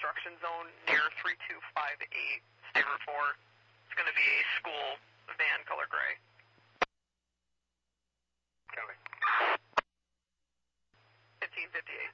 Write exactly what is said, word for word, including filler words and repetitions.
construction zone near three two five eight, State Route four. It's going to be a school van, color gray. County. fifteen fifty-eight.